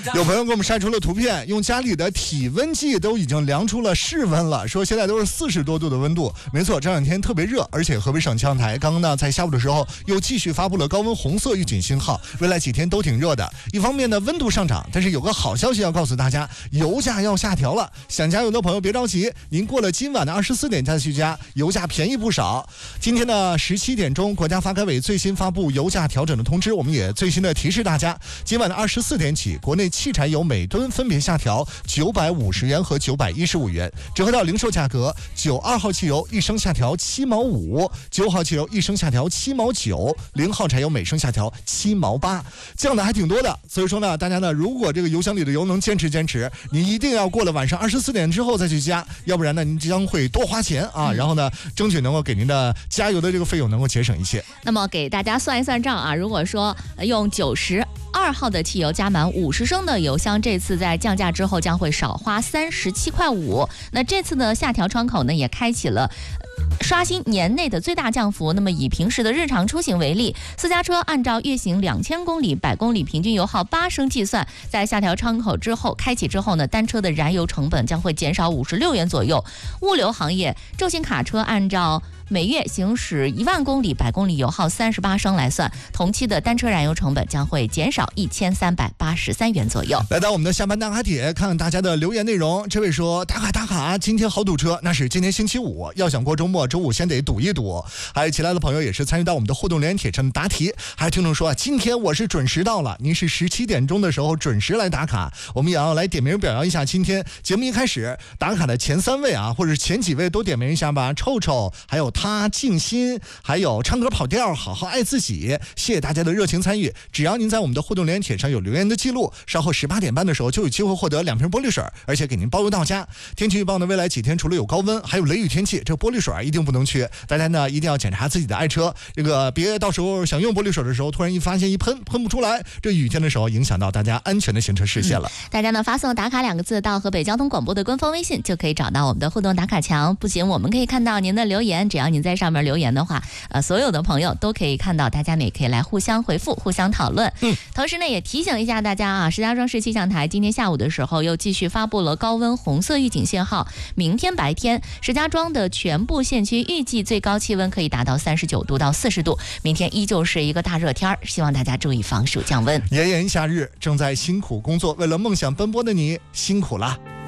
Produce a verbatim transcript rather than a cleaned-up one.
有朋友给我们晒出了图片，用家里的体温计都已经量出了室温了，说现在都是四十多度的温度。没错，这两天特别热，而且河北省气象台刚刚呢在下午的时候又继续发布了高温红色预警信号，未来几天都挺热的。一方面呢温度上涨，但是有个好消息要告诉大家，油价要下调了。想加油的朋友别着急，您过了今晚的二十四点再去加，油价便宜不少。今天的十七点钟，国家发改委最新发布油价调整的通知，我们也最新的提示大家，今晚的二十四点起，国内汽柴油每吨分别下调九百五十元和九百一十五元，折合到零售价格，九二号汽油一升下调七毛五，九号汽油一升下调七毛九，零号柴油每升下调七毛八，降的还挺多的。所以说呢，大家呢，如果这个油箱里的油能坚持坚持，你一定要过了晚上二十四点之后再去加，要不然呢，您将会多花钱啊。然后呢，争取能够给您的加油的这个费用能够节省一些。 那么给大家算一算账啊，如果说用九十二号的汽油加满五十升的油箱，这次在降价之后将会少花三十七块五。那这次的下调窗口呢，也开启了刷新年内的最大降幅。那么以平时的日常出行为例，私家车按照月行两千公里百公里平均油耗八升计算，在下调窗口之后开启之后呢，单车的燃油成本将会减少五十六元左右。物流行业重型卡车按照每月行驶一万公里百公里油耗三十八升来算，同期的单车燃油成本将会减少一千三百八十三元左右。 来到我们的下班打卡帖，看看大家的留言内容。这位说打卡打卡，今天好堵车，那是今天星期五，要想过周末，周五先得堵一堵。还有其他的朋友也是参与到我们的互动留言帖上的答题。还有听众说，今天我是准时到了，您是十七点钟的时候准时来打卡，我们也要来点名表扬一下今天节目一开始打卡的前三位啊，或者前几位都点名一下吧。臭臭，还有他静心，还有唱歌跑调，好好爱自己，谢谢大家的热情参与。只要您在我们的互动留言帖上有留言的记录，稍后十八点半的时候就有机会获得两瓶玻璃水，而且给您包邮到家。天气预报呢，未来几天除了有高温，还有雷雨天气，这玻璃水一定不能缺。大家呢一定要检查自己的爱车，这个别到时候想用玻璃水的时候，突然一发现一喷喷不出来，这雨天的时候影响到大家安全的行车视线了。 嗯、大家呢发送打卡两个字到河北交通广播的官方微信，就可以找到我们的互动打卡墙。不仅我们可以看到您的留言，只要您在上面留言的话，呃，所有的朋友都可以看到，大家呢也可以来互相回复、互相讨论。嗯，同时呢也提醒一下大家啊，石家庄市气象台今天下午的时候又继续发布了高温红色预警信号。明天白天，石家庄的全部县区预计最高气温可以达到三十九度到四十度。明天依旧是一个大热天，希望大家注意防暑降温。 炎炎夏日，正在辛苦工作、为了梦想奔波的你，辛苦了。